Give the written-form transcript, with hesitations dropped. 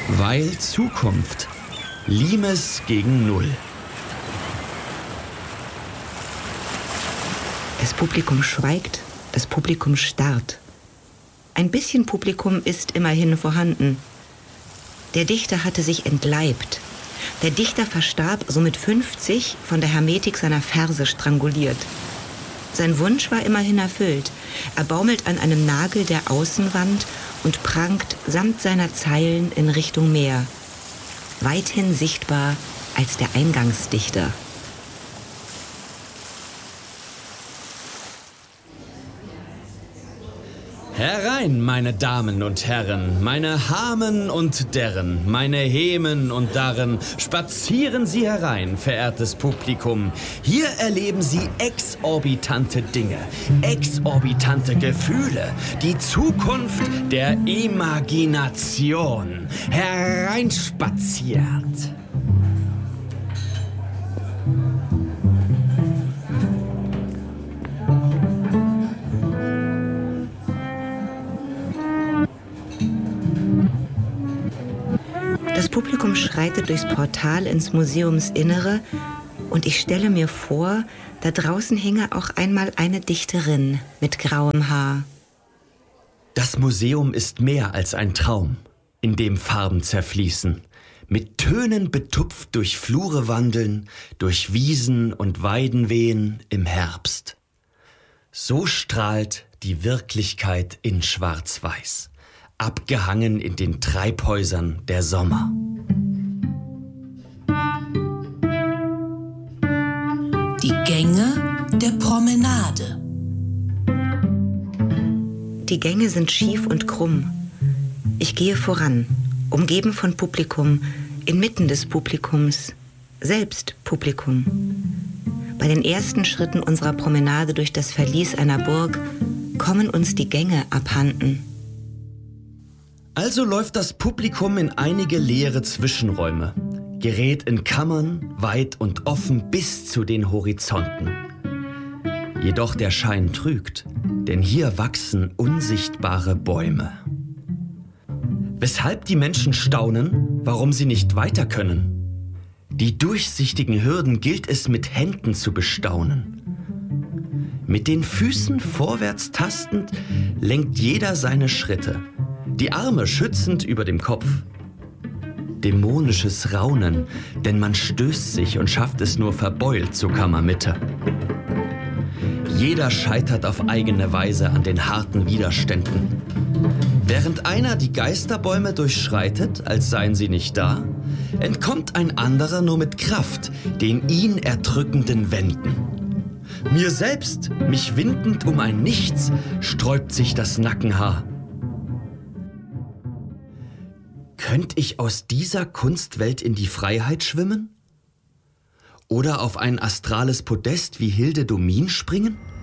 Weil Zukunft. Limes gegen Null. Das Publikum schweigt, das Publikum starrt. Ein bisschen Publikum ist immerhin vorhanden. Der Dichter hatte sich entleibt. Der Dichter verstarb so mit 50 von der Hermetik seiner Verse stranguliert. Sein Wunsch war immerhin erfüllt. Er baumelt an einem Nagel der Außenwand und prangt samt seiner Zeilen in Richtung Meer. Weithin sichtbar als der Eingangsdichter. Herein, meine Damen und Herren, meine Hamen und Derren, meine Hemen und Darren, spazieren Sie herein, verehrtes Publikum. Hier erleben Sie exorbitante Dinge, exorbitante Gefühle, die Zukunft der Imagination. Hereinspaziert. Das Publikum schreitet durchs Portal ins Museumsinnere und ich stelle mir vor, da draußen hinge auch einmal eine Dichterin mit grauem Haar. Das Museum ist mehr als ein Traum, in dem Farben zerfließen, mit Tönen betupft durch Flure wandeln, durch Wiesen und Weiden wehen im Herbst. So strahlt die Wirklichkeit in Schwarz-Weiß, abgehangen in den Treibhäusern der Sommer. Die Gänge der Promenade. Die Gänge sind schief und krumm. Ich gehe voran, umgeben von Publikum, inmitten des Publikums, selbst Publikum. Bei den ersten Schritten unserer Promenade durch das Verlies einer Burg kommen uns die Gänge abhanden. Also läuft das Publikum in einige leere Zwischenräume, gerät in Kammern, weit und offen bis zu den Horizonten. Jedoch der Schein trügt, denn hier wachsen unsichtbare Bäume. Weshalb die Menschen staunen, warum sie nicht weiter können. Die durchsichtigen Hürden gilt es mit Händen zu bestaunen. Mit den Füßen vorwärts tastend lenkt jeder seine Schritte, die Arme schützend über dem Kopf. Dämonisches Raunen, denn man stößt sich und schafft es nur verbeult zur Kammermitte. Jeder scheitert auf eigene Weise an den harten Widerständen. Während einer die Geisterbäume durchschreitet, als seien sie nicht da, entkommt ein anderer nur mit Kraft den ihn erdrückenden Wänden. Mir selbst, mich windend um ein Nichts, sträubt sich das Nackenhaar. Könnt ich aus dieser Kunstwelt in die Freiheit schwimmen? Oder auf ein astrales Podest wie Hilde Domin springen?